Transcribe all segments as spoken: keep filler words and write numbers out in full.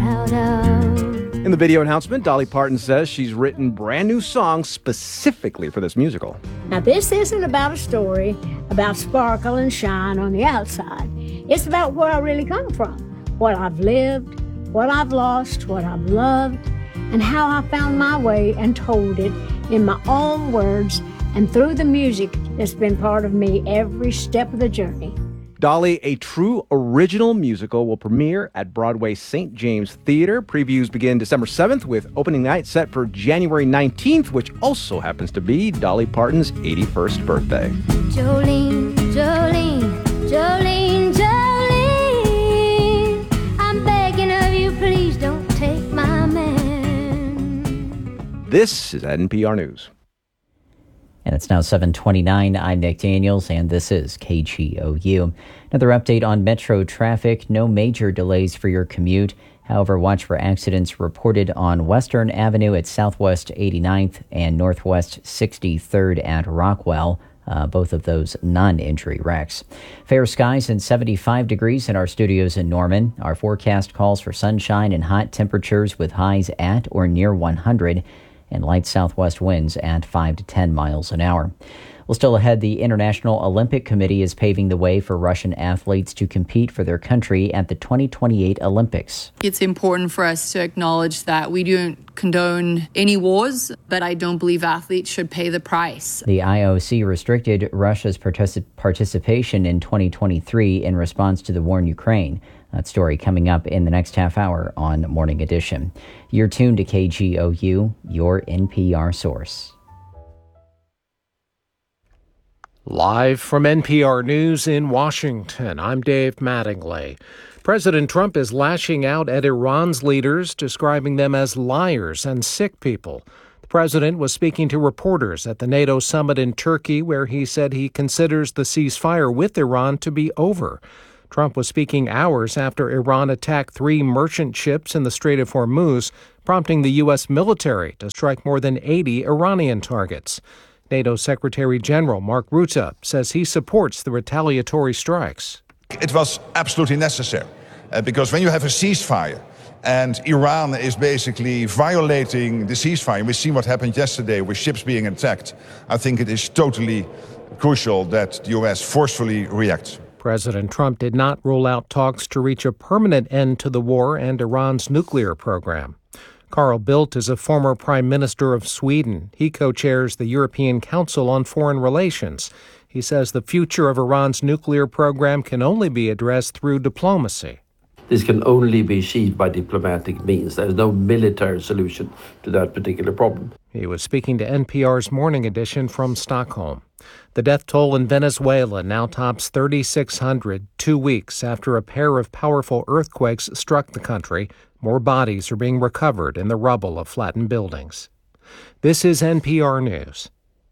out of. In the video announcement, Dolly Parton says she's written brand new songs specifically for this musical. Now, this isn't about a story about sparkle and shine on the outside. It's about where I really come from, what I've lived, what I've lost, what I've loved, and how I found my way and told it in my own words and through the music that's been part of me every step of the journey. Dolly, a true original musical, will premiere at Broadway's Saint James Theater. Previews begin December seventh with opening night set for January nineteenth, which also happens to be Dolly Parton's eighty-first birthday. Jolene, Jolene, Jolene, Jolene, I'm begging of you, please don't take my man. This is N P R News. And it's now seven twenty-nine. I'm Nick Daniels, and this is K G O U. Another update on Metro traffic. No major delays for your commute. However, watch for accidents reported on Western Avenue at Southwest eighty-ninth and Northwest sixty-third at Rockwell. Uh, both of those non-injury wrecks. Fair skies and seventy-five degrees in our studios in Norman. Our forecast calls for sunshine and hot temperatures with highs at or near one hundred. And light southwest winds at five to ten miles an hour. Well, still ahead, the International Olympic Committee is paving the way for Russian athletes to compete for their country at the twenty twenty-eight Olympics. It's important for us to acknowledge that we don't condone any wars, but I don't believe athletes should pay the price. The I O C restricted Russia's particip- participation in twenty twenty-three in response to the war in Ukraine. That story coming up in the next half hour on Morning Edition. You're tuned to K G O U, your N P R source. Live from N P R News in Washington, I'm Dave Mattingly. President Trump is lashing out at Iran's leaders, describing them as liars and sick people. The president was speaking to reporters at the NATO summit in Turkey, where he said he considers the ceasefire with Iran to be over. Trump was speaking hours after Iran attacked three merchant ships in the Strait of Hormuz, prompting the U S military to strike more than eighty Iranian targets. NATO Secretary General Mark Rutte says he supports the retaliatory strikes. It was absolutely necessary uh, because when you have a ceasefire and Iran is basically violating the ceasefire, we've seen what happened yesterday with ships being attacked, I think it is totally crucial that the U S forcefully reacts. President Trump did not rule out talks to reach a permanent end to the war and Iran's nuclear program. Carl Bildt is a former prime minister of Sweden. He co-chairs the European Council on Foreign Relations. He says the future of Iran's nuclear program can only be addressed through diplomacy. This can only be achieved by diplomatic means. There is no military solution to that particular problem. He was speaking to N P R's Morning Edition from Stockholm. The death toll in Venezuela now tops thirty-six hundred, two weeks after a pair of powerful earthquakes struck the country. More bodies are being recovered in the rubble of flattened buildings. This is N P R News.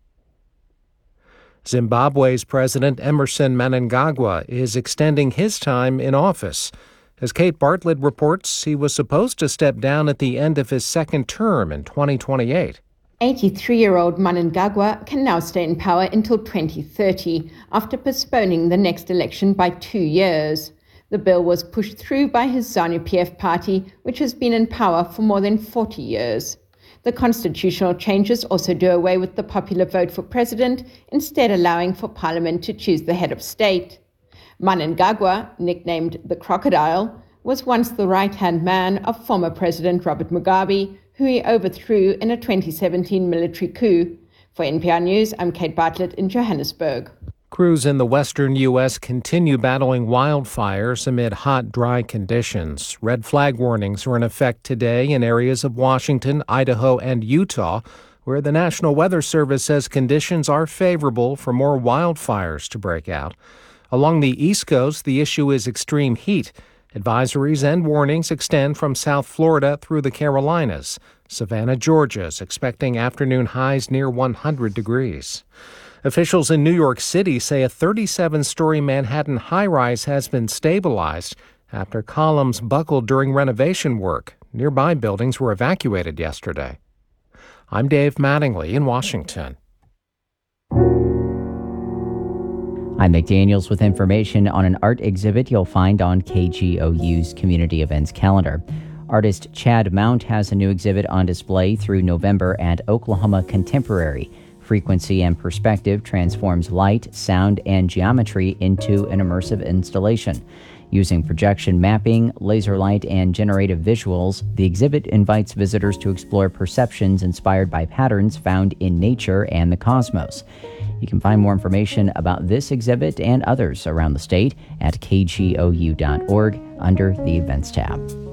Zimbabwe's President Emerson Mnangagwa is extending his time in office. As Kate Bartlett reports, he was supposed to step down at the end of his second term in twenty twenty-eight. eighty-three-year-old Mnangagwa can now stay in power until twenty thirty, after postponing the next election by two years. The bill was pushed through by his ZANU-P F party, which has been in power for more than forty years. The constitutional changes also do away with the popular vote for president, instead allowing for parliament to choose the head of state. Mnangagwa, nicknamed the Crocodile, was once the right-hand man of former President Robert Mugabe, who he overthrew in a twenty seventeen military coup. For N P R News, I'm Kate Bartlett in Johannesburg. Crews in the western U S continue battling wildfires amid hot, dry conditions. Red flag warnings are in effect today in areas of Washington, Idaho, and Utah, where the National Weather Service says conditions are favorable for more wildfires to break out. Along the East Coast, the issue is extreme heat. Advisories and warnings extend from South Florida through the Carolinas. Savannah, Georgia is expecting afternoon highs near one hundred degrees. Officials in New York City say a thirty-seven-story Manhattan high-rise has been stabilized after columns buckled during renovation work. Nearby buildings were evacuated yesterday. I'm Dave Mattingly in Washington. I'm Nick Daniels with information on an art exhibit you'll find on K G O U's Community Events calendar. Artist Chad Mount has a new exhibit on display through November at Oklahoma Contemporary. Frequency and Perspective transforms light, sound, and geometry into an immersive installation. Using projection mapping, laser light, and generative visuals, the exhibit invites visitors to explore perceptions inspired by patterns found in nature and the cosmos. You can find more information about this exhibit and others around the state at k g o u dot org under the Events tab.